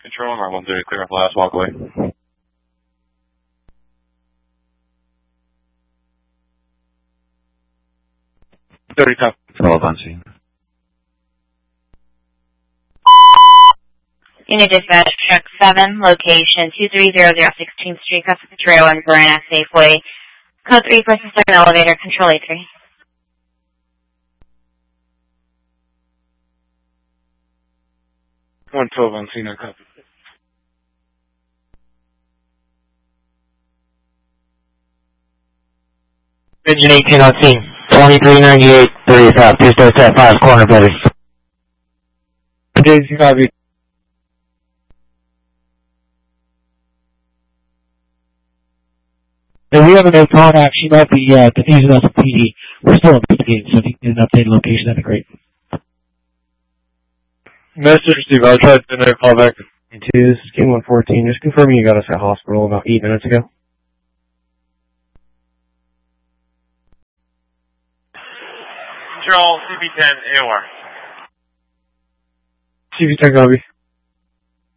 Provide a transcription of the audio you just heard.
Control, R10, clear off last walkway. 30 top. 12 on scene. Unit Dispatch, Truck 7, location 2300 16th Street, Customs Trail and Verona Safeway. Code 3, person 7, elevator, control A3. 112 on scene, I copy. Engine 18 on scene. 2398, 30 top, 2 star set, 5 corner, buddy. JC copy. And we have an contact. She might be defusing us at PD. We're still investigating, so if you can get an updated location, that'd be great. Message Steve, I'll try to send a call back. This is King 114. Just confirming you got us at hospital about 8 minutes ago. Control, CB10, AOR. CB10 copy.